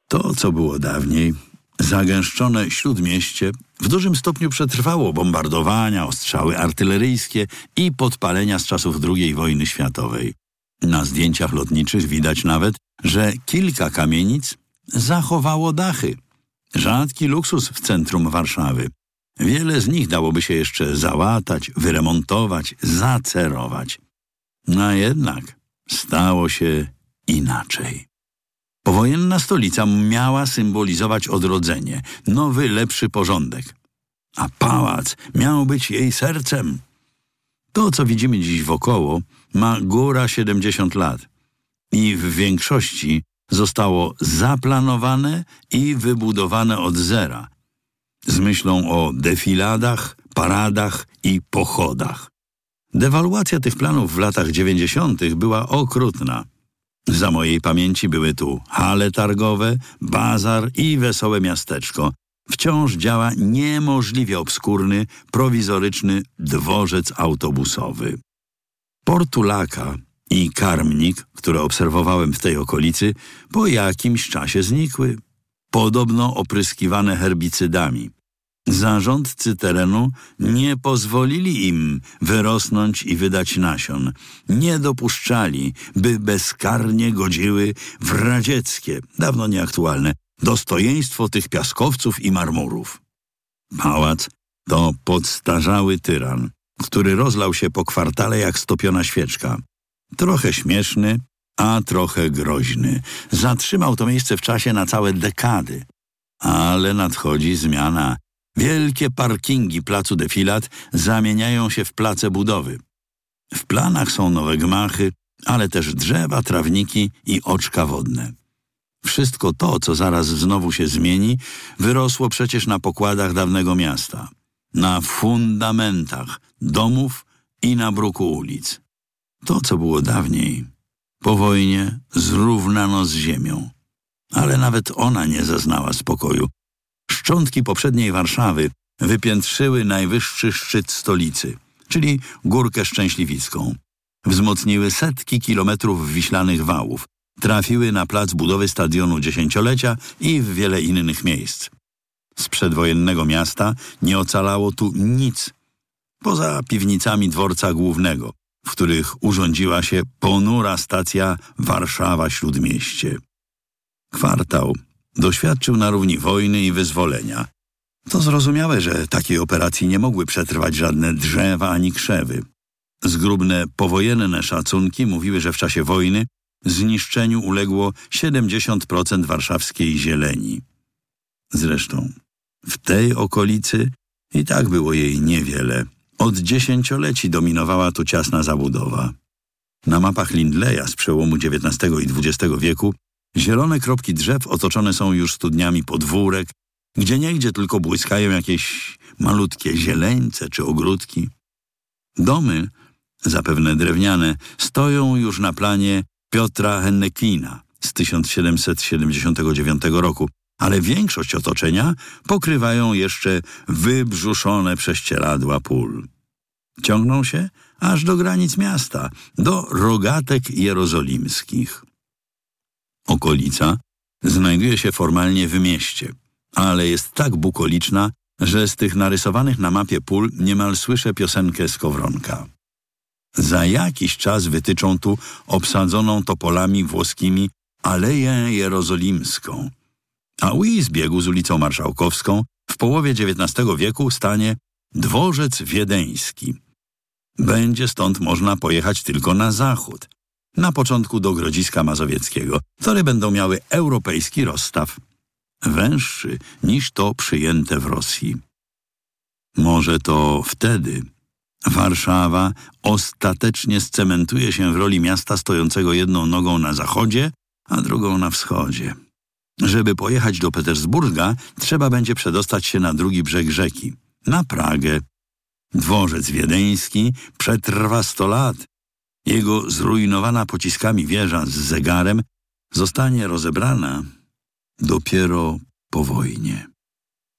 To, co było dawniej, zagęszczone śródmieście, w dużym stopniu przetrwało bombardowania, ostrzały artyleryjskie i podpalenia z czasów II wojny światowej. Na zdjęciach lotniczych widać nawet, że kilka kamienic zachowało dachy. Rzadki luksus w centrum Warszawy. Wiele z nich dałoby się jeszcze załatać, wyremontować, zacerować. A jednak stało się inaczej. Powojenna stolica miała symbolizować odrodzenie, nowy, lepszy porządek. A pałac miał być jej sercem. To, co widzimy dziś wokoło, ma góra 70 lat i w większości zostało zaplanowane i wybudowane od zera, z myślą o defiladach, paradach i pochodach. Dewaluacja tych planów w latach 90. była okrutna. Za mojej pamięci były tu hale targowe, bazar i wesołe miasteczko. Wciąż działa niemożliwie obskurny, prowizoryczny dworzec autobusowy. Portulaka i Karmnik, które obserwowałem w tej okolicy, po jakimś czasie znikły. Podobno opryskiwane herbicydami. Zarządcy terenu nie pozwolili im wyrosnąć i wydać nasion. Nie dopuszczali, by bezkarnie godziły w radzieckie, dawno nieaktualne, dostojeństwo tych piaskowców i marmurów. Pałac to podstarzały tyran, który rozlał się po kwartale jak stopiona świeczka. Trochę śmieszny, a trochę groźny. Zatrzymał to miejsce w czasie na całe dekady. Ale nadchodzi zmiana. Wielkie parkingi placu Defilat zamieniają się w place budowy. W planach są nowe gmachy, ale też drzewa, trawniki i oczka wodne. Wszystko to, co zaraz znowu się zmieni, wyrosło przecież na pokładach dawnego miasta. Na fundamentach domów i na bruku ulic. To, co było dawniej, po wojnie zrównano z ziemią. Ale nawet ona nie zaznała spokoju. Szczątki poprzedniej Warszawy wypiętrzyły najwyższy szczyt stolicy, czyli Górkę Szczęśliwicką. Wzmocniły setki kilometrów wiślanych wałów. Trafiły na plac budowy stadionu dziesięciolecia i w wiele innych miejsc. Z przedwojennego miasta nie ocalało tu nic, poza piwnicami dworca głównego, w których urządziła się ponura stacja Warszawa-Śródmieście. Kwartał doświadczył na równi wojny i wyzwolenia. To zrozumiałe, że takiej operacji nie mogły przetrwać żadne drzewa ani krzewy. Zgrubne powojenne szacunki mówiły, że w czasie wojny zniszczeniu uległo 70% warszawskiej zieleni. Zresztą w tej okolicy i tak było jej niewiele. Od dziesięcioleci dominowała tu ciasna zabudowa. Na mapach Lindleya z przełomu XIX i XX wieku zielone kropki drzew otoczone są już studniami podwórek, gdzieniegdzie tylko błyskają jakieś malutkie zieleńce czy ogródki. Domy, zapewne drewniane, stoją już na planie Piotra Hennekina z 1779 roku, ale większość otoczenia pokrywają jeszcze wybrzuszone prześcieradła pól. Ciągną się aż do granic miasta, do rogatek jerozolimskich. Okolica znajduje się formalnie w mieście, ale jest tak bukoliczna, że z tych narysowanych na mapie pól niemal słyszę piosenkę Skowronka. Za jakiś czas wytyczą tu obsadzoną topolami włoskimi Aleję Jerozolimską, a u jej zbiegu z ulicą Marszałkowską w połowie XIX wieku stanie Dworzec Wiedeński. Będzie stąd można pojechać tylko na zachód, na początku do Grodziska Mazowieckiego, które będą miały europejski rozstaw, węższy niż to przyjęte w Rosji. Może to wtedy Warszawa ostatecznie scementuje się w roli miasta stojącego jedną nogą na zachodzie, a drugą na wschodzie. Żeby pojechać do Petersburga, trzeba będzie przedostać się na drugi brzeg rzeki, na Pragę. Dworzec wiedeński przetrwa 100 lat. Jego zrujnowana pociskami wieża z zegarem zostanie rozebrana dopiero po wojnie.